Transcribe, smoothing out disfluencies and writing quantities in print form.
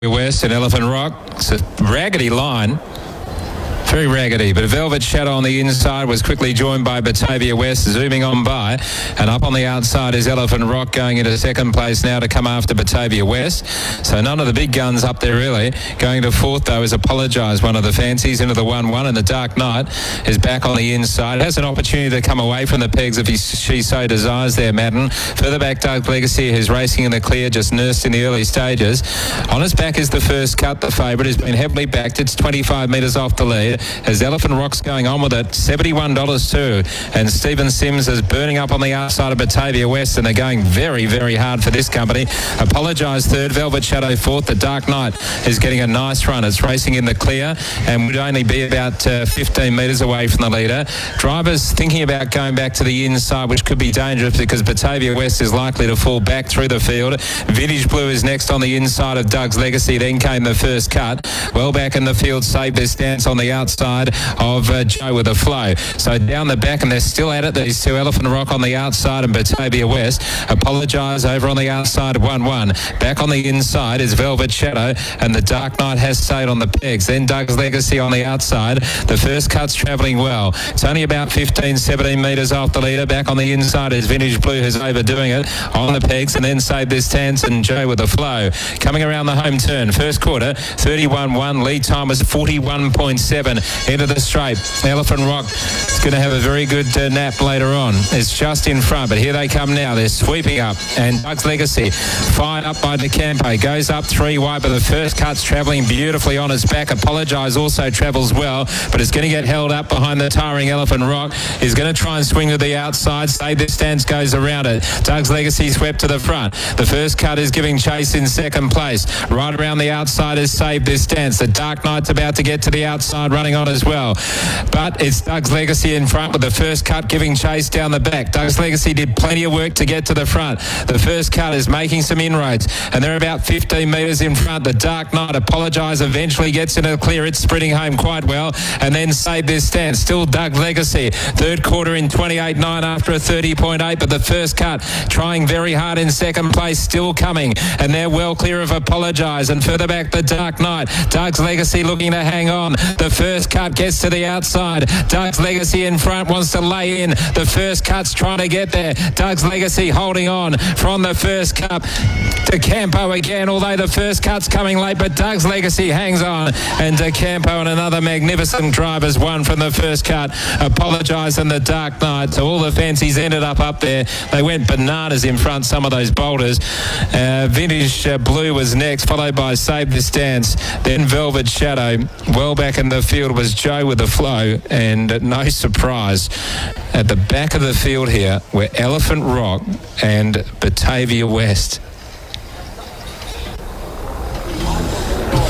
West and Elephant Rock. It's a raggedy line. Very raggedy, but Velvet Shadow on the inside was quickly joined by Batavia West, zooming on by, and up on the outside is Elephant Rock going into second place now to come after Batavia West. So none of the big guns up there really. Going to fourth though is Apologise, one of the fancies, into the 1-1, and the Dark Knight is back on the inside. Has an opportunity to come away from the pegs if she so desires there, Madden. Further back, Doug Legacy, who's racing in the clear, just nursed in the early stages. On his back is the First Cut, the favourite, has been heavily backed. It's 25 metres off the lead. As Elephant Rock's going on with it, $71 too. And Stephen Sims is burning up on the outside of Batavia West, and they're going very, very hard for this company. Apologise third, Velvet Shadow fourth. The Dark Knight is getting a nice run. It's racing in the clear and would only be about 15 metres away from the leader. Drivers thinking about going back to the inside, which could be dangerous because Batavia West is likely to fall back through the field. Vintage Blue is next on the inside of Doug's Legacy. Then came the First Cut. Well back in the field, saved their stance on the outside of Joe with a Flow. So down the back, and they're still at it, these two. Elephant Rock on the outside and Batavia West. Apologise over on the outside, 1-1. Back on the inside is Velvet Shadow, and the Dark Knight has stayed on the pegs. Then Doug's Legacy on the outside. The First Cut's travelling well. It's only about 15, 17 metres off the leader. Back on the inside is Vintage Blue, who's overdoing it on the pegs, and then Save This Stance and Joe with a Flow. Coming around the home turn, first quarter, 31-1. Lead time was 41.7. Into the straight. Elephant Rock is going to have a very good nap later on. It's just in front, but here they come now. They're sweeping up, and Doug's Legacy fired up by DeCampo. Goes up 3 wide, but the First Cut's travelling beautifully on its back. Apologise also travels well, but it's going to get held up behind the tiring Elephant Rock. Is going to try and swing to the outside. Save This Stance goes around it. Doug's Legacy swept to the front. The First Cut is giving chase in second place. Right around the outside is Save This Stance. The Dark Knight's about to get to the outside, running on as well. But it's Doug's Legacy in front with the First Cut giving chase down the back. Doug's Legacy did plenty of work to get to the front. The First Cut is making some inroads, and they're about 15 metres in front. The Dark Knight, Apologise, eventually gets into the clear. It's sprinting home quite well, and then Save This Stance. Still Doug Legacy. Third quarter in 28.9 after a 30.8, but the First Cut trying very hard in second place, still coming, and they're well clear of Apologise. And further back, the Dark Knight. Doug's Legacy looking to hang on. The First Cut gets to the outside. Doug's Legacy in front wants to lay in. The First Cut's trying to get there. Doug's Legacy holding on from the First Cut to Campo again, although the First Cut's coming late, but Doug's Legacy hangs on, and DeCampo and another magnificent driver's won from the First Cut. Apologise and the Dark Knight. So all the fancies ended up there. They went bananas in front, some of those boulders. Vintage Blue was next, followed by Save This Dance, then Velvet Shadow. Well back in the field was Joe with the Flow, and no surprise, at the back of the field here were Elephant Rock and Batavia West.